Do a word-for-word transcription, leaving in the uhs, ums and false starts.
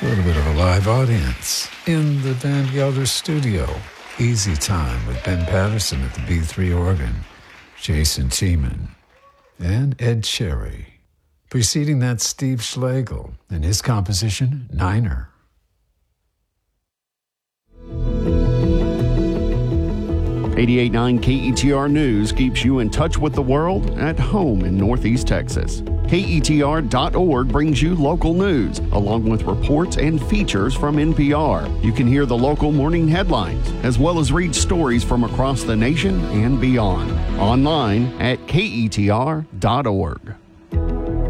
A little bit of a live audience in the Van Gelder studio. Easy Time with Ben Patterson at the B three organ, Jason Tiemann, and Ed Cherry. Preceding that, Steve Schlegel and his composition, Niner. eighty-eight point nine K E T R News keeps you in touch with the world at home in Northeast Texas. K E T R dot org brings you local news, along with reports and features from N P R. You can hear the local morning headlines, as well as read stories from across the nation and beyond. Online at K E T R dot org.